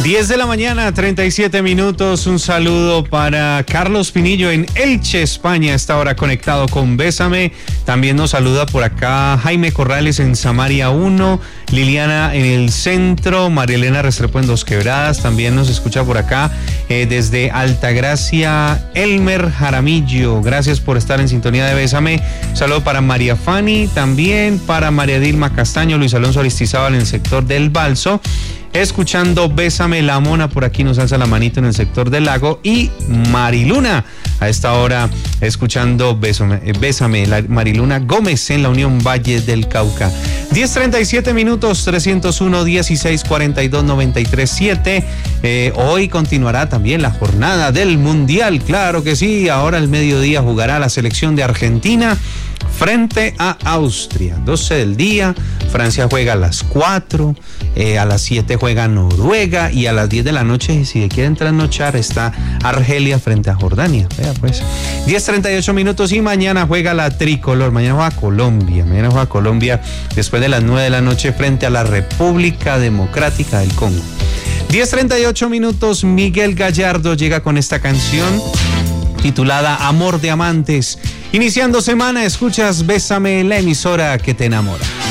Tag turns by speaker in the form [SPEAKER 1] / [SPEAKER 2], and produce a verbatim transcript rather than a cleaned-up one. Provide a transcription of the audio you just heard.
[SPEAKER 1] diez de la mañana, treinta y siete minutos. Un saludo para Carlos Pinillo en Elche, España. A esta hora conectado con Bésame. También nos saluda por acá Jaime Corrales en Samaria uno, Liliana en el centro, María Elena Restrepo en Dos Quebradas. También nos escucha por acá eh, desde Altagracia, Elmer Jaramillo. Gracias por estar en sintonía de Bésame. Un saludo para María Fanny, también para María Dilma Castaño, Luis Alonso Aristizábal en el sector del Balso. Escuchando Bésame, la Mona por aquí nos alza la manito en el sector del lago, y Mariluna a esta hora escuchando Bésame, Bésame la Mariluna Gómez en la Unión Valle del Cauca. diez treinta y siete minutos, trescientos uno, dieciséis, cuarenta y dos, noventa y tres, siete. Eh, hoy continuará también la jornada del Mundial, claro que sí. Ahora al mediodía jugará la selección de Argentina frente a Austria, doce del día. Francia juega a las cuatro, eh, a las siete juega Noruega, y a las diez de la noche, si quieren trasnochar, está Argelia frente a Jordania. Vea pues, diez treinta y ocho minutos, y mañana juega la tricolor, mañana juega Colombia, mañana juega Colombia después de las nueve de la noche frente a la República Democrática del Congo. diez treinta y ocho minutos, Miguel Gallardo llega con esta canción titulada Amor de Amantes. Iniciando semana, escuchas Bésame, la emisora que te enamora.